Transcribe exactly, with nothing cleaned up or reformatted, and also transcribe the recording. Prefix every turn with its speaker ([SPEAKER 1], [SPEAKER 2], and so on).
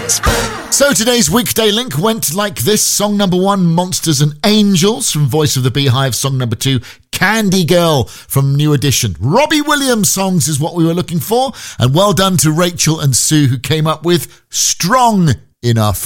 [SPEAKER 1] So today's weekday link went like this. Song number one, Monsters and Angels from Voice of the Beehive. Song number two, Candy Girl from New Edition. Robbie Williams songs is what we were looking for. And well done to Rachel and Sue who came up with Strong Enough.